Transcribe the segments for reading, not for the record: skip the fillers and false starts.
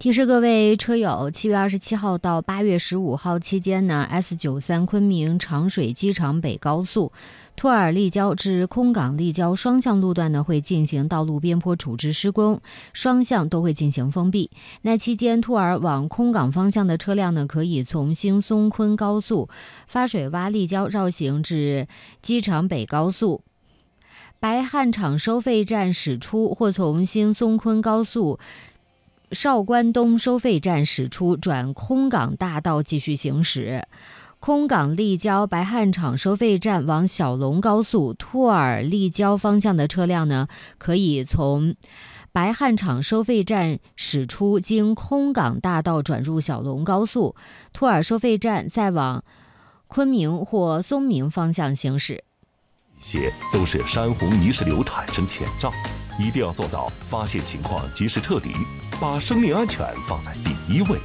提示各位车友，7月27号到8月15号期间呢 ，S93 昆明长水机场北高速兔儿立交至空港立交双向路段呢会进行道路边坡处置施工，双向都会进行封闭。那期间，兔儿往空港方向的车辆呢，可以从兴松昆高速发水洼立交绕行至机场北高速白汉场收费站驶出，或从兴松昆高速韶关东收费站驶出，转空港大道继续行驶。空港立交白汉场收费站往小龙高速兔儿立交方向的车辆呢，可以从白汉场收费站驶出，经空港大道转入小龙高速兔儿收费站，再往昆明或松明方向行驶。 一些都是山洪泥石流产生前兆，一定要做到发现情况及时撤离，把生命安全放在第一位。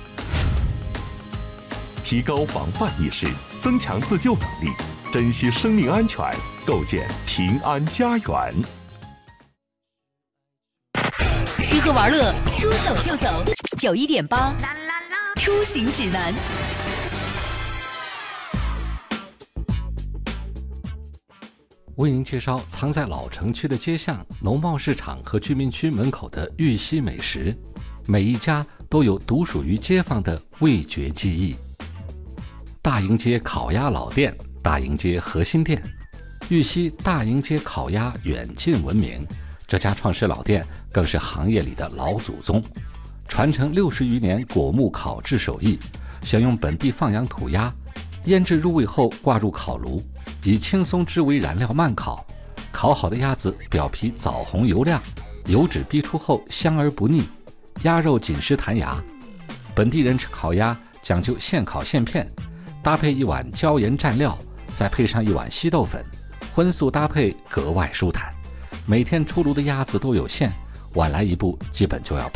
提高防范意识，增强自救能力，珍惜生命安全，构建平安家园。 吃喝玩乐，说走就走。91.8，出行指南。 为您介绍藏在老城区的街巷、农贸市场和居民区门口的豫西美食，每一家都有独属于街坊的味觉记忆。大营街烤鸭老店、大营街核心店，豫西大营街烤鸭远近闻名。这家创始老店更是行业里的老祖宗，传承60余年果木烤制手艺，选用本地放养土鸭，腌制入味后挂入烤炉，以青松枝为燃料慢烤，烤好的鸭子表皮枣红油亮，油脂逼出后香而不腻，鸭肉紧实弹牙。本地人吃烤鸭讲究现烤现片，搭配一碗椒盐蘸料，再配上一碗稀豆粉，荤素搭配格外舒坦。每天出炉的鸭子都有限，晚来一步基本就要